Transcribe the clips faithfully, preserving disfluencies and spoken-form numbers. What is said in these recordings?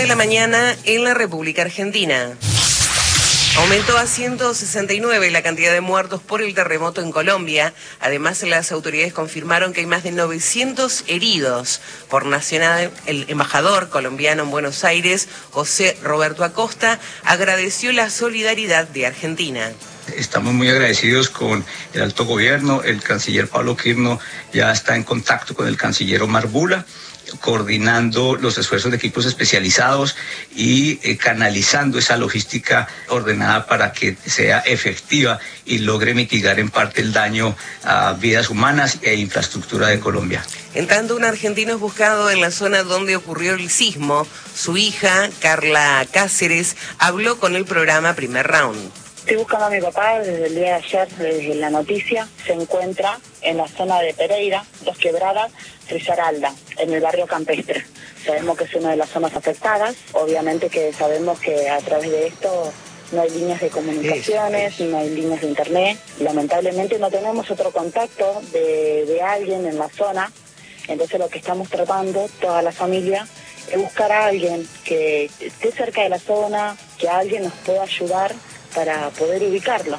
de la mañana en la República Argentina. Aumentó a ciento sesenta y nueve la cantidad de muertos por el terremoto en Colombia. Además, las autoridades confirmaron que hay más de novecientos heridos. Por Nacional, el embajador colombiano en Buenos Aires, José Roberto Acosta, agradeció la solidaridad de Argentina. Estamos muy agradecidos con el alto gobierno. El canciller Pablo Quirno ya está en contacto con el canciller Omar Bula, coordinando los esfuerzos de equipos especializados y eh, canalizando esa logística ordenada para que sea efectiva y logre mitigar en parte el daño a vidas humanas e infraestructura de Colombia. En tanto, un argentino es buscado en la zona donde ocurrió el sismo. Su hija, Carla Cáceres, habló con el programa Primer Round. Estoy buscando a mi papá desde el día de ayer, desde la noticia. Se encuentra en la zona de Pereira, Dos Quebradas, Risaralda, en el barrio campestre. Sabemos que es una de las zonas afectadas. Obviamente que sabemos que a través de esto no hay líneas de comunicaciones, no hay líneas de internet. Lamentablemente no tenemos otro contacto de, de alguien en la zona. Entonces lo que estamos tratando, toda la familia, es buscar a alguien que esté cerca de la zona, que alguien nos pueda ayudar para poder ubicarlo.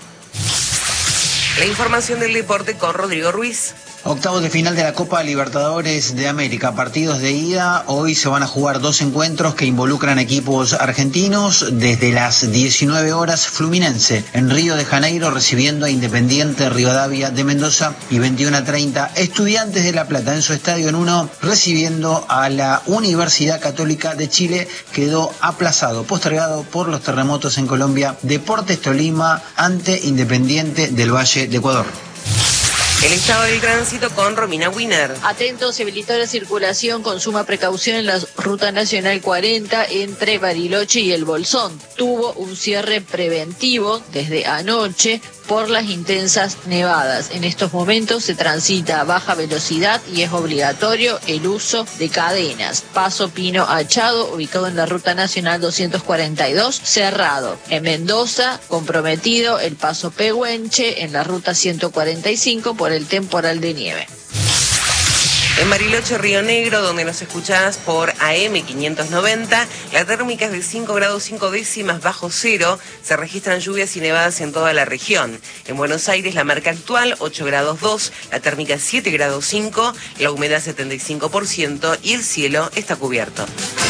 La información del deporte con Rodrigo Ruiz. Octavos de final de la Copa Libertadores de América, partidos de ida. Hoy se van a jugar dos encuentros que involucran equipos argentinos. Desde las diecinueve horas, Fluminense en Río de Janeiro recibiendo a Independiente Rivadavia de Mendoza, y veintiuno a treinta, Estudiantes de La Plata en su estadio en uno recibiendo a la Universidad Católica de Chile. Quedó aplazado, postergado por los terremotos en Colombia. Deportes Tolima ante Independiente del Valle de Ecuador. El estado del tránsito con Romina Wiener. Atentos, se habilitó la circulación con suma precaución en la Ruta Nacional cuarenta entre Bariloche y El Bolsón. Tuvo un cierre preventivo desde anoche por las intensas nevadas. En estos momentos se transita a baja velocidad y es obligatorio el uso de cadenas. Paso Pino Achado, ubicado en la Ruta Nacional doscientos cuarenta y dos, cerrado. En Mendoza, comprometido el Paso Pehuenche en la Ruta ciento cuarenta y cinco por el temporal de nieve. En Bariloche, Río Negro, donde nos escuchás por A M quinientos noventa, la térmica es de cinco grados cinco décimas bajo cero. Se registran lluvias y nevadas en toda la región. En Buenos Aires, la marca actual, ocho grados dos, la térmica siete grados cinco, la humedad setenta y cinco por ciento y el cielo está cubierto.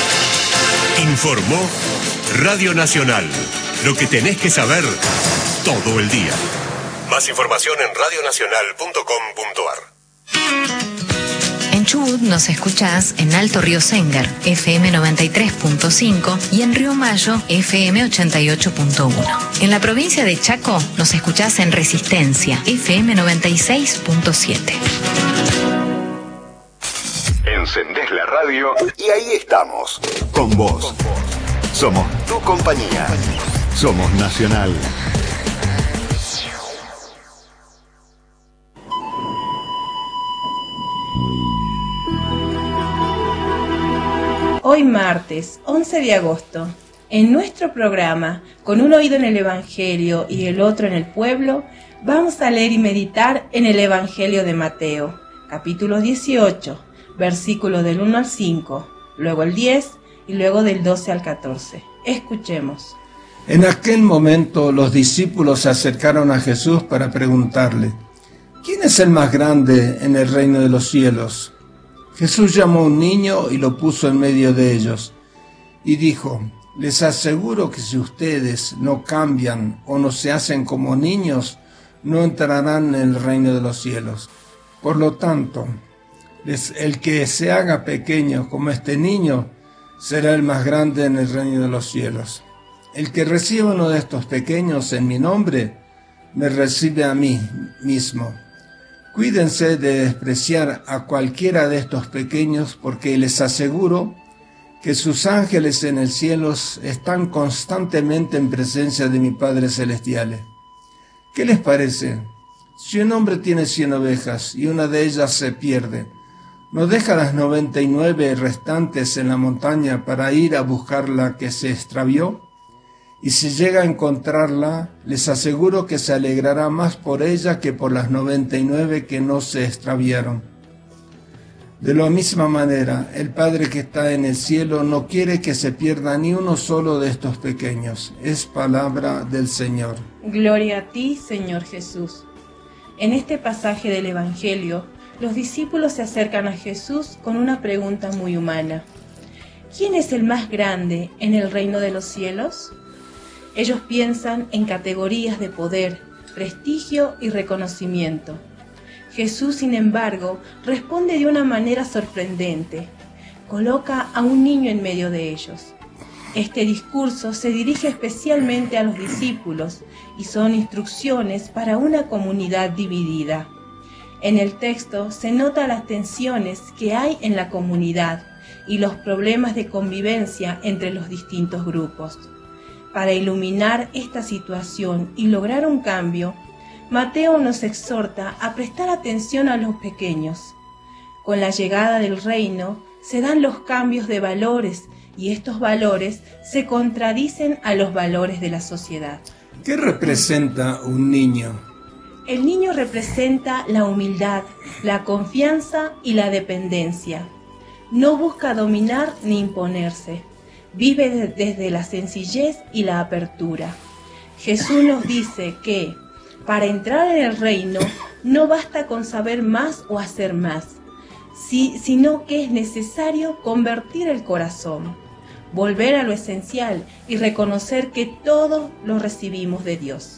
Informó Radio Nacional. Lo que tenés que saber todo el día. Más información en radio nacional punto com punto a r. En Chubut nos escuchás en Alto Río Sengar, F M noventa y tres punto cinco, y en Río Mayo, F M ochenta y ocho punto uno. En la provincia de Chaco nos escuchás en Resistencia, F M noventa y seis punto siete. Encendés la radio y ahí estamos, con vos. Somos tu compañía. Somos Nacional. Hoy martes, once de agosto, en nuestro programa, con un oído en el Evangelio y el otro en el pueblo, vamos a leer y meditar en el Evangelio de Mateo, capítulo dieciocho, versículos del uno al cinco, luego el diez y luego del doce al catorce. Escuchemos. En aquel momento los discípulos se acercaron a Jesús para preguntarle: ¿quién es el más grande en el reino de los cielos? Jesús llamó a un niño y lo puso en medio de ellos, y dijo: les aseguro que si ustedes no cambian o no se hacen como niños, no entrarán en el reino de los cielos. Por lo tanto, les, el que se haga pequeño como este niño, será el más grande en el reino de los cielos. El que reciba uno de estos pequeños en mi nombre, me recibe a mí mismo. Cuídense de despreciar a cualquiera de estos pequeños, porque les aseguro que sus ángeles en el cielo están constantemente en presencia de mi Padre Celestial. ¿Qué les parece? Si un hombre tiene cien ovejas y una de ellas se pierde, ¿no deja las noventa y nueve restantes en la montaña para ir a buscar la que se extravió? Y si llega a encontrarla, les aseguro que se alegrará más por ella que por las noventa y nueve que no se extraviaron. De la misma manera, el Padre que está en el cielo no quiere que se pierda ni uno solo de estos pequeños. Es palabra del Señor. Gloria a ti, Señor Jesús. En este pasaje del Evangelio, los discípulos se acercan a Jesús con una pregunta muy humana. ¿Quién es el más grande en el reino de los cielos? Ellos piensan en categorías de poder, prestigio y reconocimiento. Jesús, sin embargo, responde de una manera sorprendente. Coloca a un niño en medio de ellos. Este discurso se dirige especialmente a los discípulos y son instrucciones para una comunidad dividida. En el texto se notan las tensiones que hay en la comunidad y los problemas de convivencia entre los distintos grupos. Para iluminar esta situación y lograr un cambio, Mateo nos exhorta a prestar atención a los pequeños. Con la llegada del reino se dan los cambios de valores y estos valores se contradicen a los valores de la sociedad. ¿Qué representa un niño? El niño representa la humildad, la confianza y la dependencia. No busca dominar ni imponerse. Vive de- desde la sencillez y la apertura. Jesús nos dice que para entrar en el reino no basta con saber más o hacer más, si- sino que es necesario convertir el corazón, volver a lo esencial y reconocer que todo lo recibimos de Dios.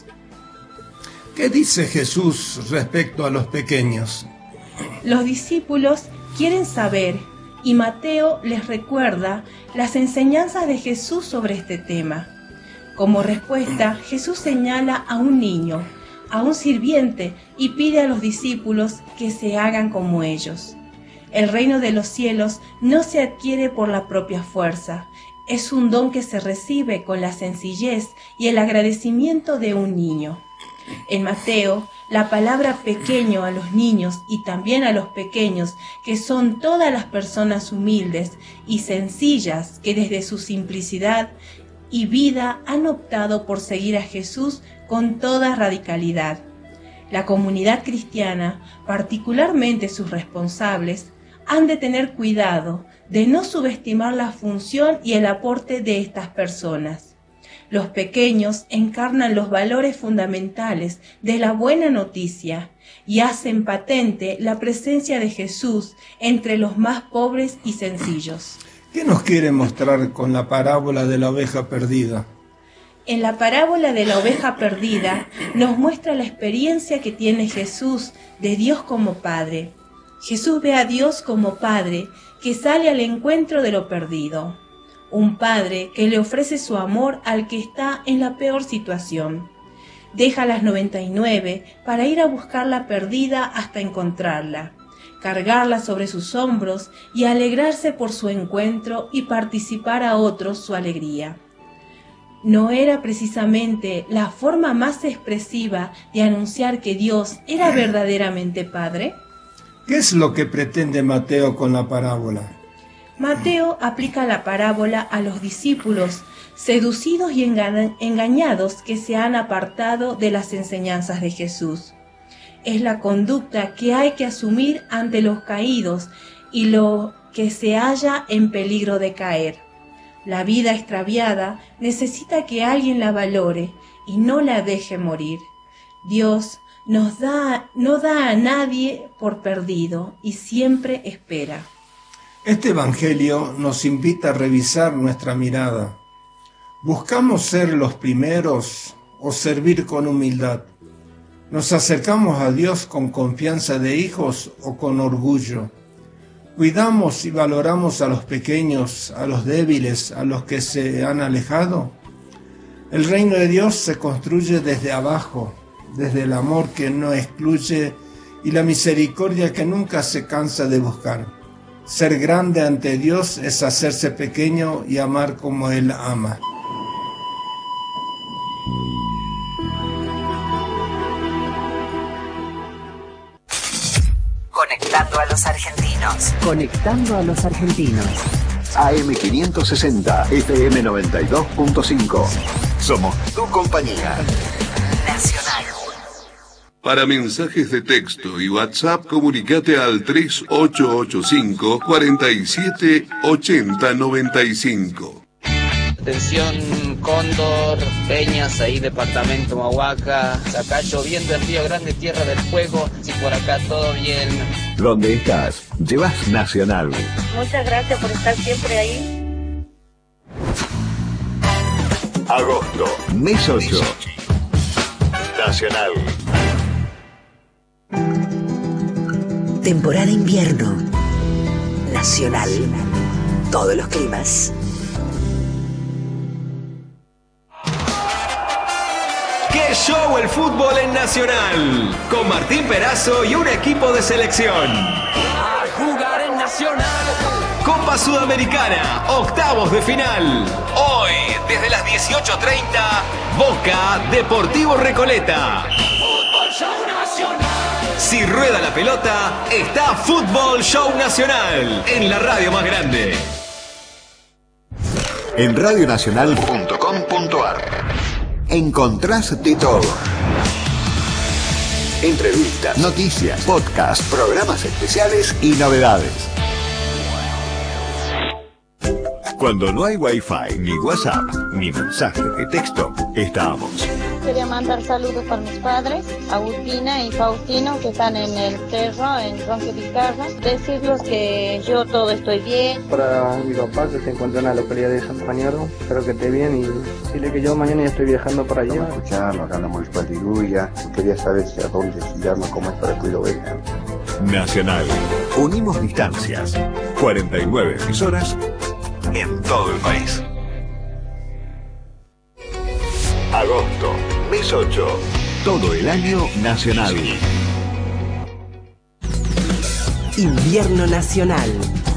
¿Qué dice Jesús respecto a los pequeños? Los discípulos quieren saber y Mateo les recuerda las enseñanzas de Jesús sobre este tema. Como respuesta, Jesús señala a un niño, a un sirviente y pide a los discípulos que se hagan como ellos. El reino de los cielos no se adquiere por la propia fuerza, es un don que se recibe con la sencillez y el agradecimiento de un niño. En Mateo, la palabra pequeño a los niños y también a los pequeños, que son todas las personas humildes y sencillas que desde su simplicidad y vida han optado por seguir a Jesús con toda radicalidad. La comunidad cristiana, particularmente sus responsables, han de tener cuidado de no subestimar la función y el aporte de estas personas. Los pequeños encarnan los valores fundamentales de la buena noticia y hacen patente la presencia de Jesús entre los más pobres y sencillos. ¿Qué nos quiere mostrar con la parábola de la oveja perdida? En la parábola de la oveja perdida nos muestra la experiencia que tiene Jesús de Dios como Padre. Jesús ve a Dios como Padre que sale al encuentro de lo perdido. Un Padre que le ofrece su amor al que está en la peor situación. Deja las noventa y nueve para ir a buscar la perdida hasta encontrarla, cargarla sobre sus hombros y alegrarse por su encuentro y participar a otros su alegría. ¿No era precisamente la forma más expresiva de anunciar que Dios era verdaderamente Padre? ¿Qué es lo que pretende Mateo con la parábola? Mateo aplica la parábola a los discípulos seducidos y enga- engañados que se han apartado de las enseñanzas de Jesús. Es la conducta que hay que asumir ante los caídos y lo que se halla en peligro de caer. La vida extraviada necesita que alguien la valore y no la deje morir. Dios nos da, no da a nadie por perdido y siempre espera. Este Evangelio nos invita a revisar nuestra mirada. ¿Buscamos ser los primeros o servir con humildad? ¿Nos acercamos a Dios con confianza de hijos o con orgullo? ¿Cuidamos y valoramos a los pequeños, a los débiles, a los que se han alejado? El reino de Dios se construye desde abajo, desde el amor que no excluye y la misericordia que nunca se cansa de buscar. Ser grande ante Dios es hacerse pequeño y amar como Él ama. Conectando a los argentinos. Conectando a los argentinos. A M quinientos sesenta, F M noventa y dos punto cinco. Somos tu compañía. Nacional. Para mensajes de texto y WhatsApp, comunicate al tres ocho ocho cinco, cuatro siete, ocho cero nueve cinco. Atención Cóndor, Peñas, ahí departamento Mahuaca, acá lloviendo en Río Grande, Tierra del Fuego, si por acá todo bien. ¿Dónde estás? Llevas Nacional. Muchas gracias por estar siempre ahí. Agosto, mes ocho. Nacional. Temporada invierno. Nacional. Todos los climas. ¡Qué show el fútbol en Nacional! Con Martín Perazo y un equipo de selección. A jugar en Nacional. Copa Sudamericana, octavos de final. Hoy, desde las dieciocho treinta, Boca Deportivo Recoleta. Fútbol Show Nacional. Si rueda la pelota, está Fútbol Show Nacional en la radio más grande. En radio nacional punto com punto a r encontrás de todo. Entrevistas, noticias, podcast, programas especiales y novedades. Cuando no hay Wi-Fi, ni WhatsApp, ni mensaje de texto, estamos. Quería mandar saludos para mis padres, Agustina y Faustino, que están en el cerro, en Ronque Vizcarra. Decirles que yo todo estoy bien. Para mi papá, que se encuentra en la localidad de San Pañaro, espero que esté bien y decirle que yo mañana ya estoy viajando para allá. Estamos escuchando acá en la municipalidad de Iruya. Quería saber si a dónde se llama, cómo es para que lo vean. Nacional. Unimos distancias. cuarenta y nueve emisoras en todo el país. Agosto, mes ocho. Todo el año nacional. Invierno Nacional.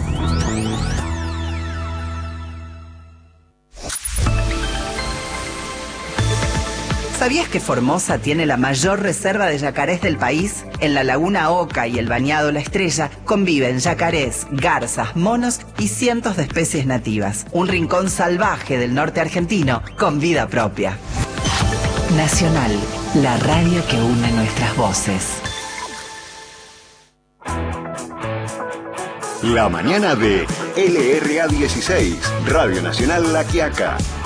¿Sabías que Formosa tiene la mayor reserva de yacarés del país? En la Laguna Oca y el Bañado La Estrella conviven yacarés, garzas, monos y cientos de especies nativas. Un rincón salvaje del norte argentino con vida propia. Nacional, la radio que une nuestras voces. La mañana de L R A dieciséis, Radio Nacional La Quiaca.